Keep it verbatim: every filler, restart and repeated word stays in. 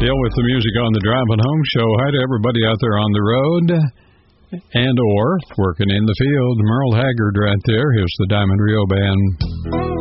Hill with the music on the Driving Home Show. Hi to everybody out there on the road and or working in the field. Merle Haggard right there. Here's the Diamond Rio Band.